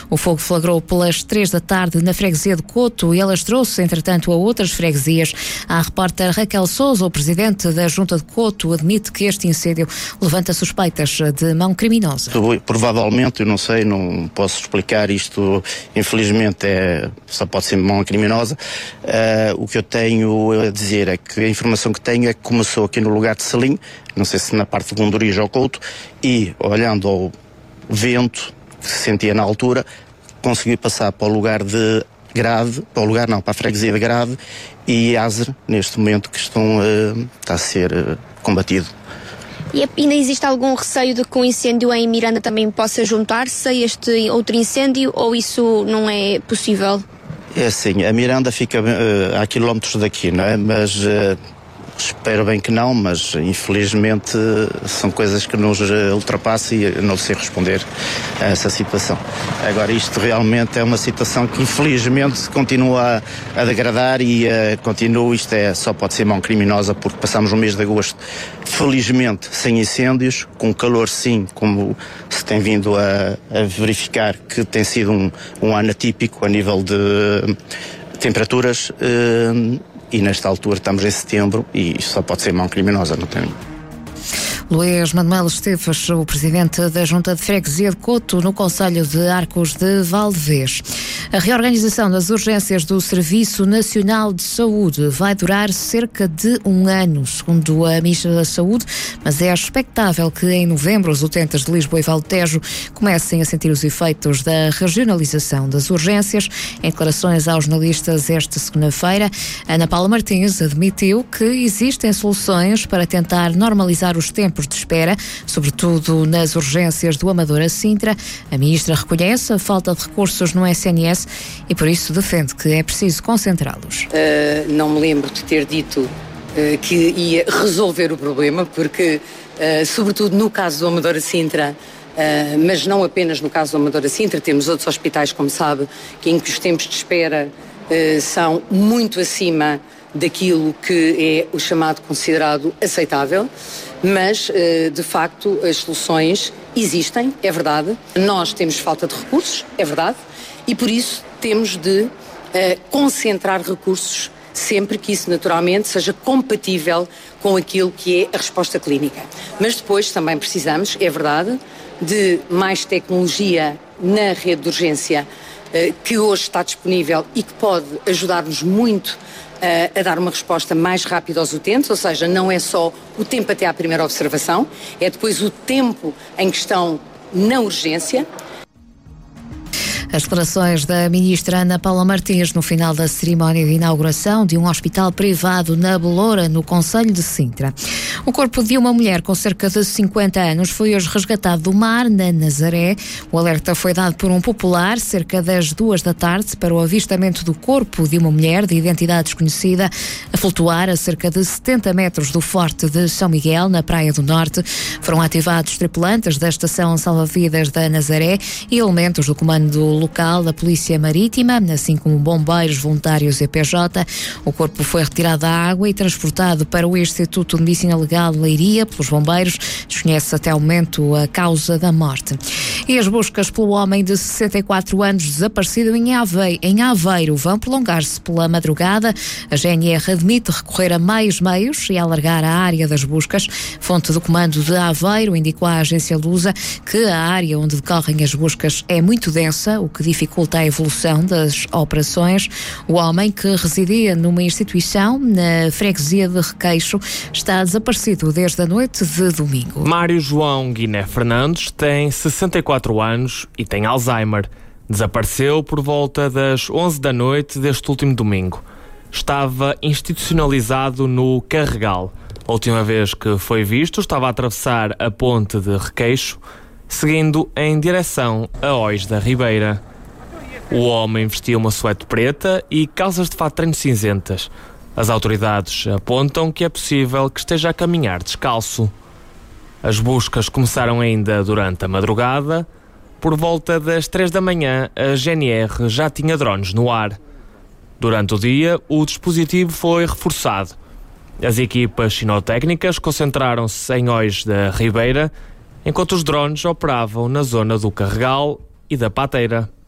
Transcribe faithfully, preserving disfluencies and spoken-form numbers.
O fogo flagrou pelas três da tarde na freguesia de Coto e alastrou-se, entretanto, a outras freguesias. A repórter Raquel Sousa, o presidente da Junta de Coto, admite que este incêndio levanta suspeitas de mão criminosa. Provavelmente, eu não sei, não posso explicar isto, infelizmente é, só pode ser mão criminosa. Uh, o que eu tenho a dizer é que a informação que tenho é que começou aqui no lugar de Salim, não sei se na parte de Gondorijo ou Couto, e olhando ao vento que se sentia na altura, consegui passar para o lugar de Grade, para o lugar não, para a freguesia de Grade e Azer, neste momento que estão, uh, está a ser uh, combatido. E ainda existe algum receio de que um incêndio em Miranda também possa juntar-se a este outro incêndio, ou isso não é possível? É assim, a Miranda fica uh, a quilómetros daqui, não é? Mas uh, espero bem que não, mas infelizmente uh, são coisas que nos uh, ultrapassam e eu não sei responder a essa situação. Agora, isto realmente é uma situação que infelizmente continua a, a degradar e uh, continua, isto é, só pode ser mão criminosa porque passamos o mês de agosto felizmente sem incêndios, com calor sim, como se tem vindo a, a verificar que tem sido um, um ano atípico a nível de temperaturas uh, e nesta altura estamos em setembro e isto só pode ser mão criminosa, não tem. Luís Manuel Esteves, o presidente da Junta de Freguesia de Coto, no concelho de Arcos de Valdevez. A reorganização das urgências do Serviço Nacional de Saúde vai durar cerca de um ano, segundo a Ministra da Saúde, mas é expectável que em novembro os utentes de Lisboa e Val Tejo comecem a sentir os efeitos da regionalização das urgências. Em declarações aos jornalistas esta segunda-feira, Ana Paula Martins admitiu que existem soluções para tentar normalizar os tempos de espera, sobretudo nas urgências do Amador a Sintra. A ministra reconhece a falta de recursos no S N S e por isso defende que é preciso concentrá-los. Uh, não me lembro de ter dito uh, que ia resolver o problema, porque, uh, sobretudo no caso do Amador a Sintra, uh, mas não apenas no caso do Amador a Sintra, temos outros hospitais, como sabe, que em que os tempos de espera uh, são muito acima daquilo que é o chamado considerado aceitável. Mas, de facto, as soluções existem, é verdade. Nós temos falta de recursos, é verdade, e por isso temos de uh, concentrar recursos sempre que isso naturalmente seja compatível com aquilo que é a resposta clínica. Mas depois também precisamos, é verdade, de mais tecnologia na rede de urgência uh, que hoje está disponível e que pode ajudar-nos muito a dar uma resposta mais rápida aos utentes, ou seja, não é só o tempo até à primeira observação, é depois o tempo em que estão na urgência. As declarações da ministra Ana Paula Martins no final da cerimónia de inauguração de um hospital privado na Beloura, no concelho de Sintra. O corpo de uma mulher com cerca de cinquenta anos foi hoje resgatado do mar, na Nazaré. O alerta foi dado por um popular cerca das duas da tarde para o avistamento do corpo de uma mulher de identidade desconhecida a flutuar a cerca de setenta metros do Forte de São Miguel, na Praia do Norte. Foram ativados tripulantes da Estação Salva-Vidas da Nazaré e elementos do comando local da Polícia Marítima, assim como bombeiros, voluntários e P J. O corpo foi retirado da água e transportado para o Instituto de Medicina Legal de Leiria pelos bombeiros. Desconhece até o momento a causa da morte. E as buscas pelo homem de sessenta e quatro anos desaparecido em Aveiro, em Aveiro vão prolongar-se pela madrugada. A G N R admite recorrer a mais meios e alargar a área das buscas. Fonte do comando de Aveiro indicou à agência Lusa que a área onde decorrem as buscas é muito densa, o que dificulta a evolução das operações. O homem, que residia numa instituição na freguesia de Requeixo, está desaparecido desde a noite de domingo. Mário João Guiné Fernandes tem sessenta e quatro anos e tem Alzheimer. Desapareceu por volta das onze da noite deste último domingo. Estava institucionalizado no Carregal. A última vez que foi visto estava a atravessar a ponte de Requeixo, seguindo em direção a Ois da Ribeira. O homem vestia uma suéte preta e calças de fato de treino cinzentas. As autoridades apontam que é possível que esteja a caminhar descalço. As buscas começaram ainda durante a madrugada. Por volta das três da manhã, a G N R já tinha drones no ar. Durante o dia, o dispositivo foi reforçado. As equipas sinotécnicas concentraram-se em Ois da Ribeira, enquanto os drones operavam na zona do Carregal e da Pateira.